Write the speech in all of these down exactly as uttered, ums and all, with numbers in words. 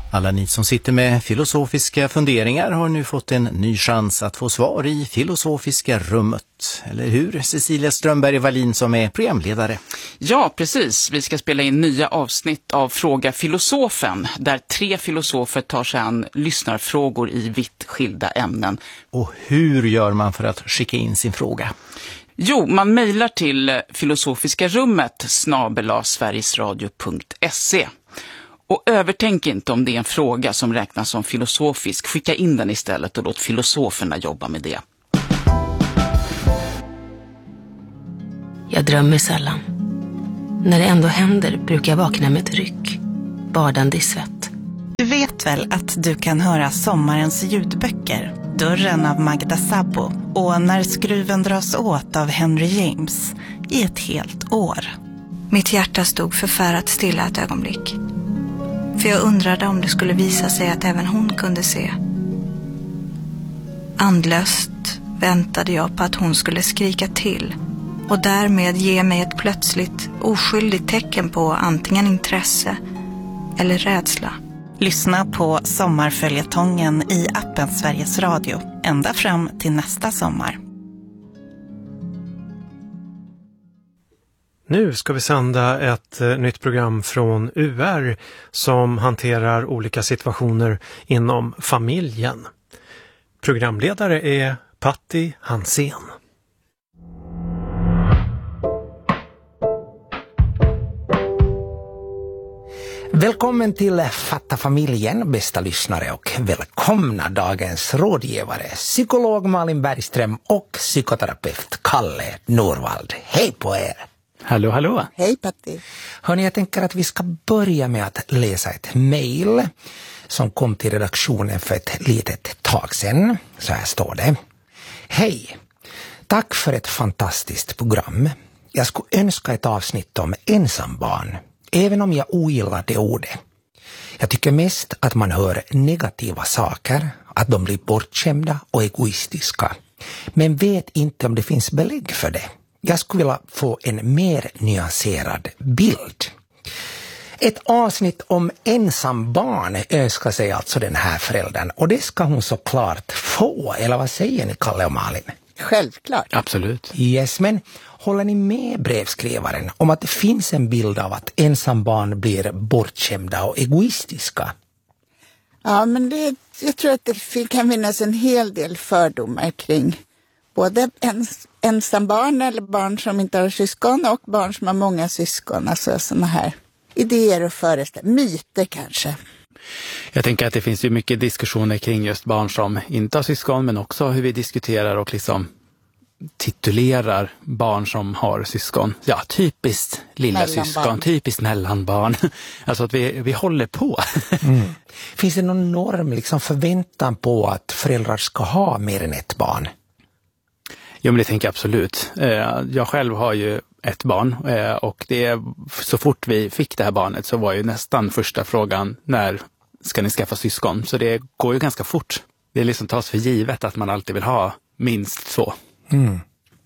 Alla ni som sitter med filosofiska funderingar har nu fått en ny chans att få svar i Filosofiska rummet. Eller hur, Cecilia Strömberg-Wallin som är programledare? Ja, precis. Vi ska spela in nya avsnitt av Fråga filosofen, där tre filosofer tar sig an lyssnarfrågor i vitt skilda ämnen. Och hur gör man för att skicka in sin fråga? Jo, man mejlar till filosofiska rummet snabel-a sverigesradio punkt se. Och övertänk inte om det är en fråga som räknas som filosofisk. Skicka in den istället och låt filosoferna jobba med det. Jag drömmer sällan. När det ändå händer brukar jag vakna med ett ryck, badande i svett. Du vet väl att du kan höra sommarens ljudböcker, Dörren av Magda Sabo och När skruven dras åt av Henry James i ett helt år. Mitt hjärta stod förfärat stilla ett ögonblick. För jag undrade om det skulle visa sig att även hon kunde se. Andlöst väntade jag på att hon skulle skrika till och därmed ge mig ett plötsligt oskyldigt tecken på antingen intresse eller rädsla. Lyssna på sommarföljetongen i appen Sveriges Radio ända fram till nästa sommar. Nu ska vi sända ett eh, nytt program från U R som hanterar olika situationer inom familjen. Programledare är Patti Hansén. Välkommen till Fatta familjen, bästa lyssnare, och välkomna dagens rådgivare, psykolog Malin Bergström och psykoterapeut Kalle Norvald. Hej på er! Hallå, hallå! Hej Patti! Hörrni, jag tänker att vi ska börja med att läsa ett mejl som kom till redaktionen för ett litet tag sedan. Så här står det. Hej! Tack för ett fantastiskt program. Jag skulle önska ett avsnitt om ensambarn, även om jag ogillar det ordet. Jag tycker mest att man hör negativa saker, att de blir bortskämda och egoistiska, men vet inte om det finns belägg för det. Jag skulle vilja få en mer nyanserad bild. Ett avsnitt om ensambarn önskar sig alltså den här föräldern, och det ska hon såklart få, eller vad säger ni, Kalle och Malin? Självklart. Absolut. Yes, men håller ni med brevskrivaren om att det finns en bild av att ensambarn blir bortskämda och egoistiska? Ja, men det, jag tror att det kan finnas en hel del fördomar kring både ens, ensambarn eller barn som inte har syskon och barn som har många syskon. Alltså sådana här idéer och föreställningar, myter kanske. Jag tänker att det finns ju mycket diskussioner kring just barn som inte har syskon, men också hur vi diskuterar och liksom titulerar barn som har syskon. Ja, typiskt lilla mellanbarn. Syskon, typiskt mellanbarn. Alltså att vi, vi håller på. Mm. Finns det någon norm, liksom förväntan på att föräldrar ska ha mer än ett barn? Jo, men det tänker jag absolut. Jag själv har ju ett barn, och det, så fort vi fick det här barnet så var ju nästan första frågan: när ska ni skaffa syskon? Så det går ju ganska fort. Det är liksom tas för givet att man alltid vill ha minst två. Mm.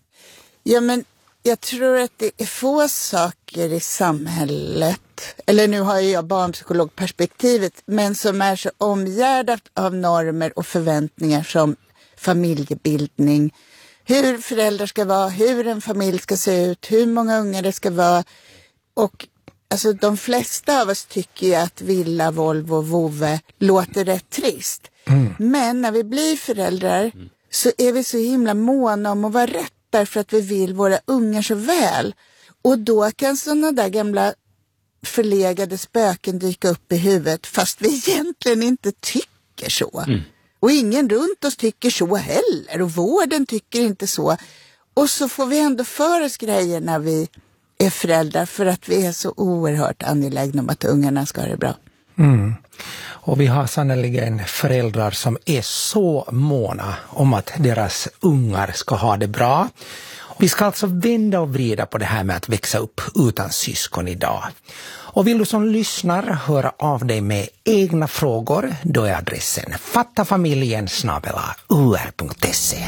Ja, men jag tror att det är få saker i samhället, eller nu har jag barnpsykologperspektivet, men som är så omgärdat av normer och förväntningar som familjebildning, hur föräldrar ska vara, hur en familj ska se ut, hur många ungar det ska vara. Och alltså, de flesta av oss tycker ju att Villa, Volvo och Vove låter rätt trist. Mm. Men när vi blir föräldrar mm. så är vi så himla måna om att vara rätt, därför att vi vill våra ungar så väl. Och då kan sådana där gamla förlegade spöken dyka upp i huvudet, fast vi egentligen inte tycker så. Mm. Och ingen runt oss tycker så heller. Och vården tycker inte så. Och så får vi ändå för oss grejer när vi är föräldrar, för att vi är så oerhört angelägna om att ungarna ska ha det bra. Mm. Och vi har sannoliken föräldrar som är så måna om att deras ungar ska ha det bra. Vi ska alltså vända och vrida på det här med att växa upp utan syskon idag. Och vill du som lyssnar höra av dig med egna frågor, då är adressen fattafamiljen snabel-a u r punkt se.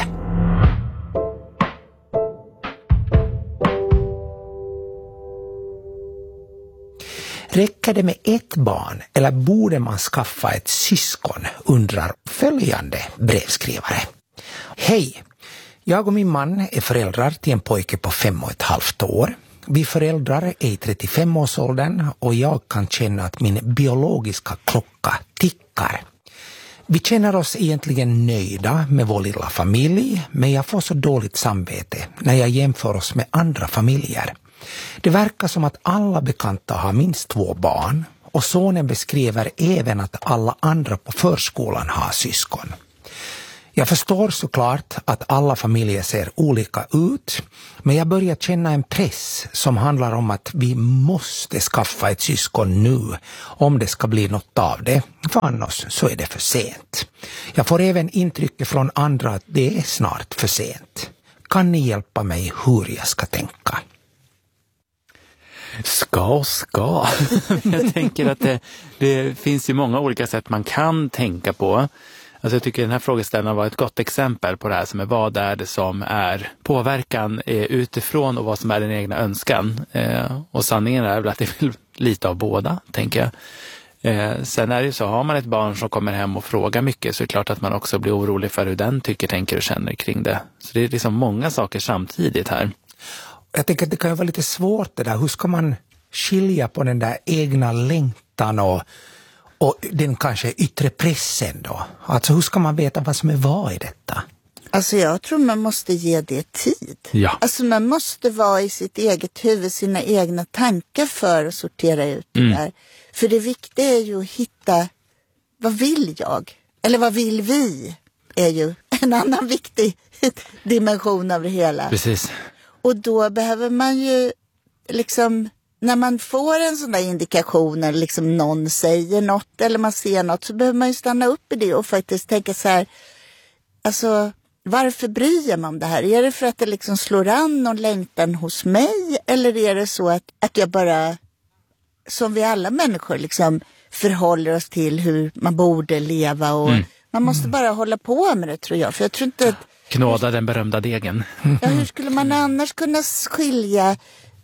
Räcker det med ett barn eller borde man skaffa ett syskon, undrar följande brevskrivare. Hej! Jag och min man är föräldrar till en pojke på fem och ett halvt år. Vi föräldrar är i trettiofem-årsåldern och jag kan känna att min biologiska klocka tickar. Vi känner oss egentligen nöjda med vår lilla familj, men jag får så dåligt samvete när jag jämför oss med andra familjer. Det verkar som att alla bekanta har minst två barn och sonen beskriver även att alla andra på förskolan har syskon. Jag förstår såklart att alla familjer ser olika ut, men jag börjar känna en press som handlar om att vi måste skaffa ett syskon nu om det ska bli något av det, för annars så är det för sent. Jag får även intryck från andra att det är snart för sent. Kan ni hjälpa mig hur jag ska tänka? Ska och ska. Jag tänker att det, det finns ju många olika sätt man kan tänka på. Alltså jag tycker den här frågeställningen var ett gott exempel på det här som är vad är det som är påverkan eh, utifrån och vad som är den egna önskan. Eh, och sanningen är väl att det är lite av båda, tänker jag. Eh, sen är det ju så, har man ett barn som kommer hem och frågar mycket så är det klart att man också blir orolig för hur den tycker, tänker och känner kring det. Så det är liksom många saker samtidigt här. Jag tänker att det kan ju vara lite svårt det där. Hur ska man skilja på den där egna längtan och Och den kanske yttre pressen då? Alltså hur ska man veta vad som är vad i detta? Alltså jag tror man måste ge det tid. Ja. Alltså man måste vara i sitt eget huvud, sina egna tankar för att sortera ut det Mm. där. För det viktiga är ju att hitta, vad vill jag? Eller vad vill vi? Är ju en annan viktig dimension av det hela. Precis. Och då behöver man ju liksom, när man får en sån där indikation eller liksom någon säger något eller man ser något, så behöver man ju stanna upp i det och faktiskt tänka så här, alltså varför bryr jag mig om det här? Är det för att det liksom slår an någon längtan hos mig eller är det så att, att jag bara, som vi alla människor liksom förhåller oss till hur man borde leva och mm. man måste bara hålla på med det, tror jag. För jag tror inte att knåda den berömda degen. Ja, hur skulle man annars kunna skilja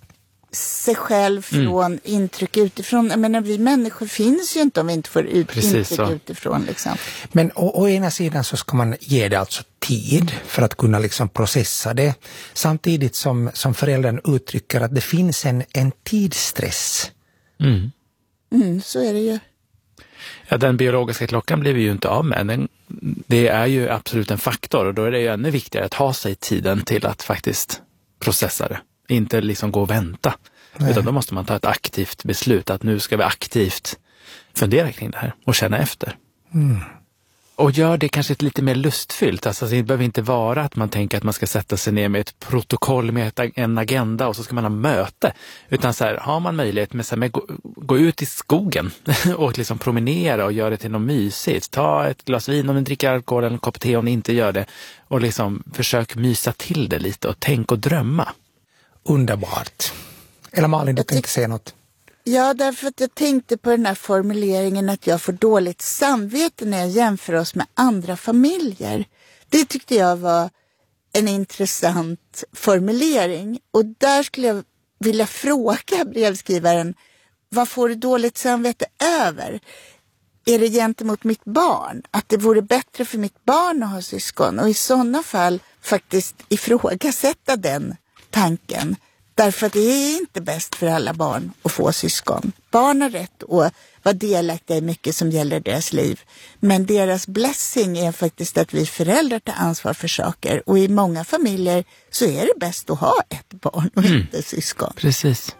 sig själv från mm. intryck utifrån? Jag menar, vi människor finns ju inte om vi inte får ut Precis intryck så. utifrån. Liksom. Men å, å ena sidan så ska man ge det alltså tid för att kunna liksom processa det. Samtidigt som, som föräldern uttrycker att det finns en, en tidsstress. Mm. Mm, så är det ju. Ja, den biologiska klockan blir vi ju inte av med. Den, det är ju absolut en faktor och då är det ju ännu viktigare att ha sig tiden till att faktiskt processa det. Inte liksom gå och vänta. Nej. Utan då måste man ta ett aktivt beslut att nu ska vi aktivt fundera kring det här och känna efter. Mm. Och gör det kanske lite mer lustfyllt. Alltså det behöver inte vara att man tänker att man ska sätta sig ner med ett protokoll med ett, en agenda och så ska man ha möte. Utan så här, har man möjlighet med, så här, med gå, gå ut i skogen och liksom promenera och göra det till något mysigt. Ta ett glas vin om ni dricker alkohol eller en kopp te om ni inte gör det. Och liksom försök mysa till det lite och tänk och drömma. Underbart. Eller Malin, du tänkte säga något? Ja, därför att jag tänkte på den här formuleringen att jag får dåligt samvete när jag jämför oss med andra familjer. Det tyckte jag var en intressant formulering. Och där skulle jag vilja fråga brevskrivaren, vad får du dåligt samvete över? Är det gentemot mitt barn? Att det vore bättre för mitt barn att ha syskon? Och i sådana fall faktiskt ifrågasätta den tanken. Därför att det är inte bäst för alla barn att få syskon. Barn har rätt att vara delaktiga i mycket som gäller deras liv. Men deras blessing är faktiskt att vi föräldrar tar ansvar för saker. Och i många familjer så är det bäst att ha ett barn och Mm. inte syskon. Precis.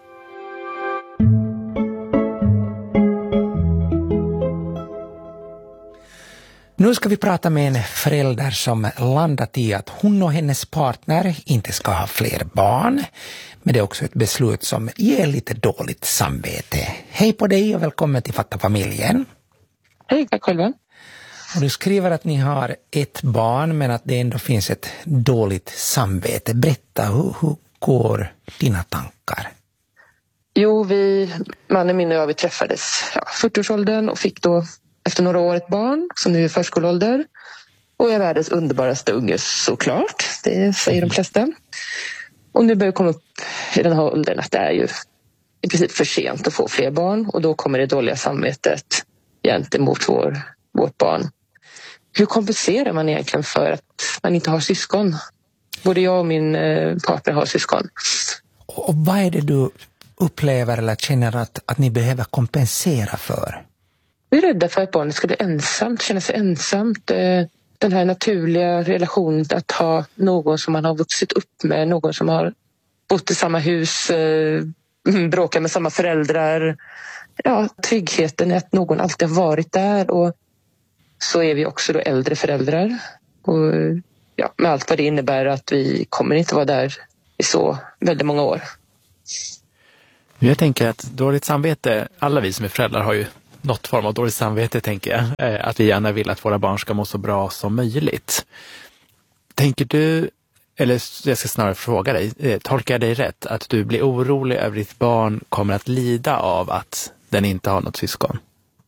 Nu ska vi prata med en förälder som landat i att hon och hennes partner inte ska ha fler barn. Men det är också ett beslut som ger lite dåligt samvete. Hej på dig och välkommen till Fatta familjen. Hej, tack själva. Och du skriver att ni har ett barn men att det ändå finns ett dåligt samvete. Berätta, hur, hur går dina tankar? Jo, vi, mannen min och jag, vi träffades ja, fyrtioårsåldern och fick då efter några år ett barn som nu är förskoleålder. Och är världens underbaraste unge såklart, det säger de flesta. Och nu börjar komma upp i den här åldern att det är ju i princip för sent att få fler barn och då kommer det dåliga samvetet gentemot vår, vårt barn. Hur kompenserar man egentligen för att man inte har syskon? Både jag och min partner har syskon. Och vad är det du upplever eller känner att, att ni behöver kompensera för? Vi är rädda för att barnet ska bli ensamt, känna sig ensamt. Den här naturliga relationen att ha någon som man har vuxit upp med, någon som har bott i samma hus, bråkat med samma föräldrar. Ja, tryggheten är att någon alltid har varit där och så är vi också då äldre föräldrar. Och ja, med allt vad det innebär att vi kommer inte vara där i så väldigt många år. Jag tänker att dåligt samvete, alla vi som är föräldrar har ju något form av dåligt samvete, tänker jag. Att vi gärna vill att våra barn ska må så bra som möjligt. Tänker du, eller jag ska snarare fråga dig, tolkar jag dig rätt att du blir orolig över att ditt barn kommer att lida av att den inte har något syskon?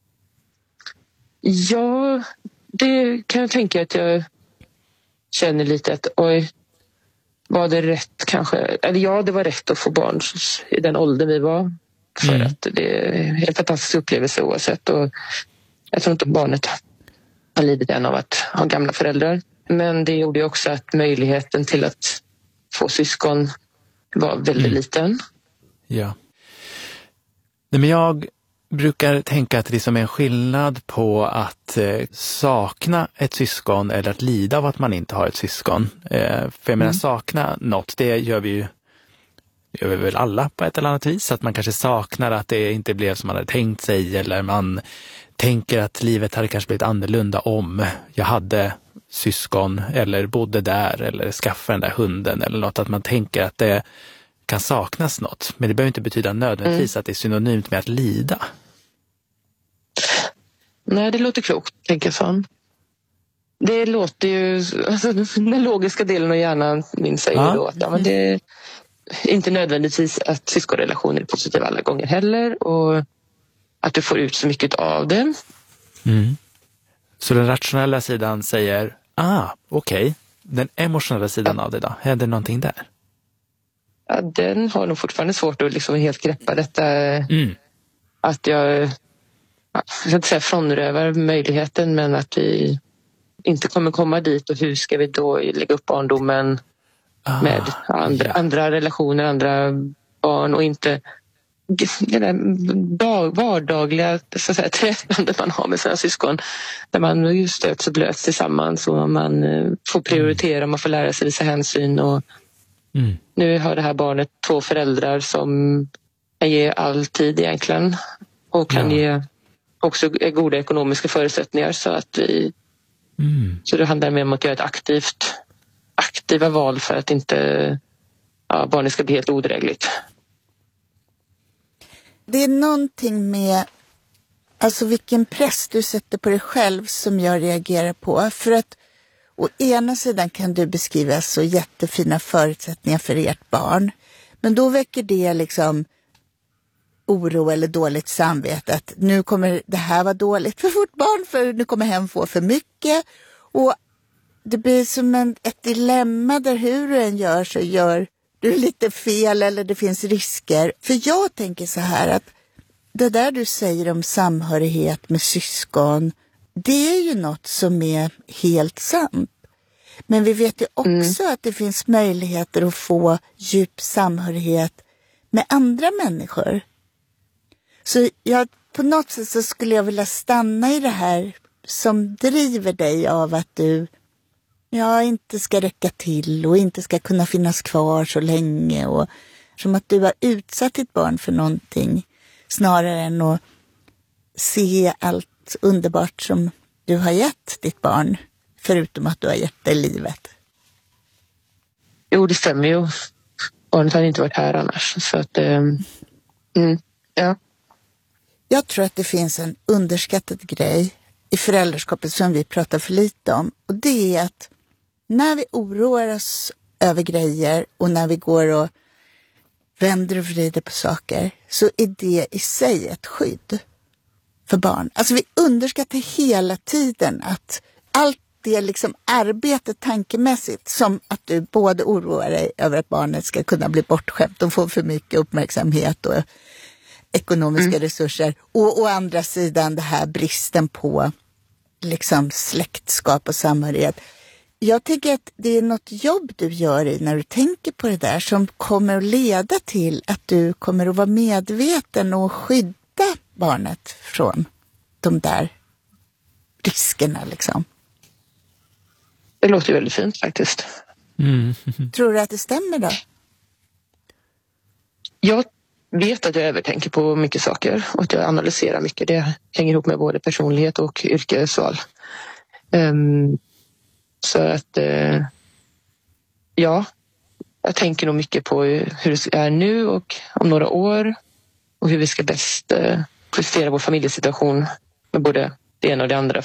Ja, det kan jag tänka att jag känner lite att oj, var det rätt kanske? Eller ja, det var rätt att få barn i den åldern vi var. För mm. att det är en fantastisk upplevelse oavsett. Och jag tror inte barnet har lidit än av att ha gamla föräldrar. Men det gjorde också att möjligheten till att få syskon var väldigt mm. liten. Ja. Nej, men jag brukar tänka att det är som en skillnad på att eh, sakna ett syskon eller att lida av att man inte har ett syskon. Eh, för jag menar, mm. sakna något, det gör vi ju gör vi väl alla på ett eller annat vis. Att man kanske saknar att det inte blev som man hade tänkt sig, eller man tänker att livet hade kanske blivit annorlunda om jag hade syskon eller bodde där eller skaffade den där hunden eller något. Att man tänker att det kan saknas något. Men det behöver inte betyda nödvändigtvis mm. att det är synonymt med att lida. Nej, det låter klokt, tänker jag så. Det låter ju, alltså, den logiska delen av hjärnan min säger ja. då att ja, men det är inte nödvändigtvis att syskonrelationer är positiva alla gånger heller och att du får ut så mycket av det. Mm. Så den rationella sidan säger, ah, okej, okay. Den emotionella sidan ja. av det då, händer någonting där? Ja, den har nog fortfarande svårt att liksom helt greppa detta. Mm. Att jag, jag ska inte säga frånrövar möjligheten, men att vi inte kommer komma dit och hur ska vi då lägga upp barndomen ah, med andra, ja. andra relationer, andra barn och inte det där vardagliga så att säga, träffande man har med sina syskon där man stöts och blöts tillsammans och man får prioritera, mm. man får lära sig visa hänsyn och mm. nu har det här barnet två föräldrar som kan ge all tid egentligen och kan ja. ge också goda ekonomiska förutsättningar så att vi mm. så det handlar mer om att göra ett aktivt aktiva val för att inte ja, barnet ska bli helt odrägligt. Det är någonting med alltså vilken press du sätter på dig själv som jag reagerar på. För att å ena sidan kan du beskriva så jättefina förutsättningar för ert barn. Men då väcker det liksom oro eller dåligt samvete att nu kommer det här vara dåligt för vårt barn för nu kommer hem få för mycket. Och det blir som en, ett dilemma där hur du än gör så gör du lite fel eller det finns risker. För jag tänker så här att det där du säger om samhörighet med syskon, det är ju något som är helt sant. Men vi vet ju också mm. att det finns möjligheter att få djup samhörighet med andra människor. Så jag, på något sätt så skulle jag vilja stanna i det här som driver dig av att du ja, inte ska räcka till och inte ska kunna finnas kvar så länge. Och som att du har utsatt ditt barn för någonting snarare än att se allt underbart som du har gett ditt barn. Förutom att du har gett det livet. Jo, det stämmer ju. Barnet hade inte varit här annars. Så att, um, mm, ja. Jag tror att det finns en underskattad grej i föräldraskapet som vi pratar för lite om. Och det är att när vi oroar oss över grejer och när vi går och vänder och vrider på saker så är det i sig ett skydd för barn. Alltså vi underskattar hela tiden att allt det liksom arbetet tankemässigt som att du både oroar dig över att barnet ska kunna bli bortskämt och få för mycket uppmärksamhet och ekonomiska Mm. resurser. Och å andra sidan det här bristen på liksom släktskap och samhörighet. Jag tycker att det är något jobb du gör i när du tänker på det där som kommer att leda till att du kommer att vara medveten och skydda barnet från de där riskerna liksom. Det låter ju väldigt fint faktiskt. Mm. Tror du att det stämmer då? Jag vet att jag övertänker på mycket saker och att jag analyserar mycket. Det hänger ihop med både personlighet och yrkesval. Um, så att uh, ja, jag tänker nog mycket på hur det är nu och om några år och hur vi ska bäst uh, justera vår familjesituation med både det ena och det andra